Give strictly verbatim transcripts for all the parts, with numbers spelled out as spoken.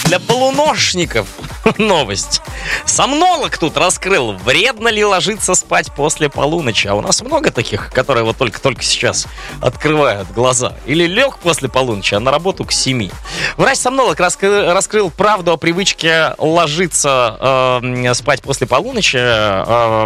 для полуношников новость. Сомнолог тут раскрыл, вредно ли ложиться спать после полуночи. А у нас много таких, которые вот только-только сейчас открывают глаза. Или лег после полуночи, а на работу к семи. Врач-сомнолог раскрыл, раскрыл правду о привычке ложиться э, спать после полуночи. Э,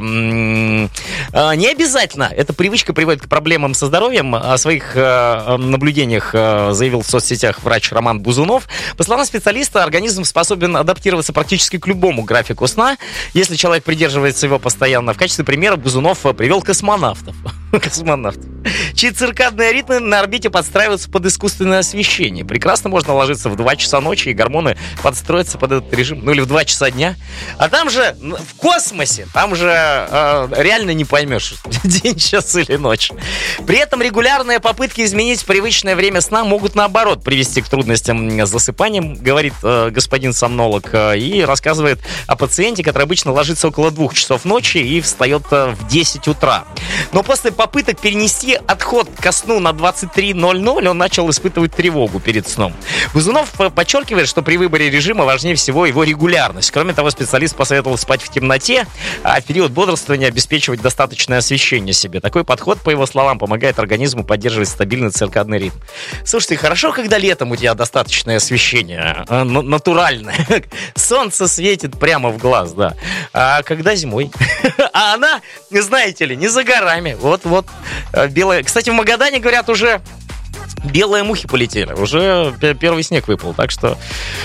э, не обязательно. Эта привычка приводит к проблемам со здоровьем. О своих э, наблюдениях э, заявил в соцсетях врач Роман Бузунов. По словам специалиста, организм способен адаптироваться практически к любому графику сна, если человек придерживается его постоянно. В качестве примера Бузунов привел космонавтов. Космонавтов. Чьи циркадные ритмы на орбите подстраиваются под искусственное освещение. Прекрасно можно ложиться в два часа ночи, и гормоны подстроятся под этот режим. Ну или в два часа дня. А там же, в космосе, там же э, реально не поймешь, день, час или ночь. При этом регулярные попытки изменить привычное время сна могут, наоборот, привести к трудностям с засыпанием, говорит э, господин сомнолог, э, и рассказывает о пациенте, который обычно ложится около двух часов ночи и встает э, в десять утра. Но после попыток перенести отход ко сну на двадцать три ноль ноль он начал испытывать тревогу перед сном. Бузунов подчеркивает, что при выборе режима важнее всего его регулярность. Кроме того, специалист посоветовал спать в темноте, а в период бодрствования обеспечивать достаточное освещение себе. Такой подход, по его словам, помогает организму поддерживать стабильный циркадный ритм. Слушайте, хорошо, когда летом у тебя достаточное освещение, натуральное. Солнце светит прямо в глаз, да. А когда зимой? А она, знаете ли, не за горами. Вот-вот. Белая. Кстати, в Магадане, говорят, уже белые мухи полетели. Уже первый снег выпал. Так что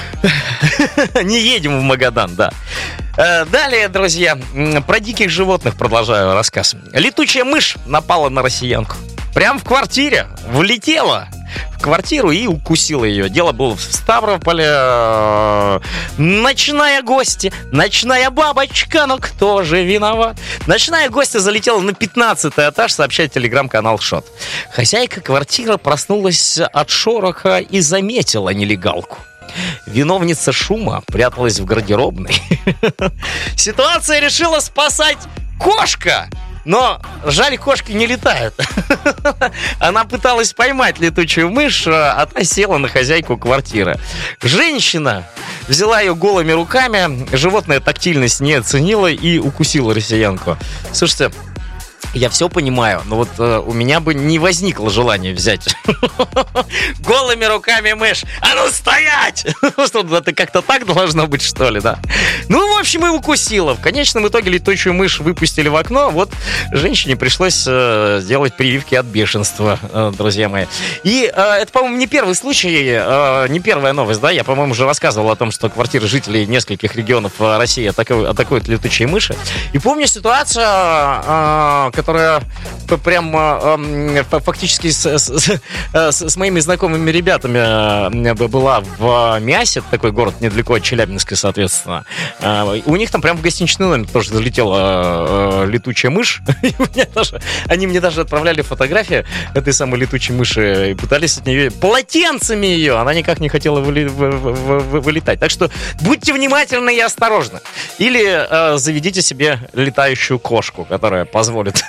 не едем в Магадан, да. Далее, друзья, про диких животных продолжаю рассказ. Летучая мышь напала на россиянку. Прям в квартире. Влетела в квартиру и укусила ее. Дело было в Ставрополе. Ночная гостья, ночная бабочка, но кто же виноват? Ночная гостья залетела на пятнадцатый этаж, сообщает телеграм-канал Шот. Хозяйка квартиры проснулась от шороха и заметила нелегалку. Виновница шума пряталась в гардеробной. Ситуация решила спасать кошка. Но жаль, кошки не летают. Она пыталась поймать летучую мышь, а та села на хозяйку квартиры. Женщина взяла ее голыми руками, животное тактильность не оценила и укусила россиянку. Слушайте, я все понимаю, но вот э, у меня бы не возникло желания взять голыми руками мышь. А ну стоять! Что, это как-то так должно быть, что ли, да? Ну, в общем, и укусила. В конечном итоге летучую мышь выпустили в окно. Вот женщине пришлось э, сделать прививки от бешенства, э, друзья мои. И э, это, по-моему, не первый случай, э, не первая новость, да? Я, по-моему, уже рассказывал о том, что квартиры жителей нескольких регионов России атакуют, атакуют летучие мыши. И помню ситуацию, э, которая прям э, фактически с, с, с, с моими знакомыми ребятами была в Миасе, такой город недалеко от Челябинска, соответственно. Э, у них там прям в гостиничный номер тоже залетела э, летучая мышь. И мне даже, они мне даже отправляли фотографии этой самой летучей мыши и пытались от нее полотенцами ее. Она никак не хотела выли, вы, вы, вы, вылетать. Так что будьте внимательны и осторожны. Или э, заведите себе летающую кошку, которая позволит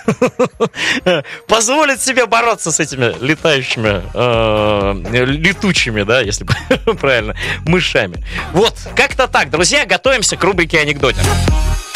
позволит себе бороться с этими летающими э, летучими, да, если правильно, мышами. Вот, как-то так, друзья, готовимся к рубрике «Анекдотер».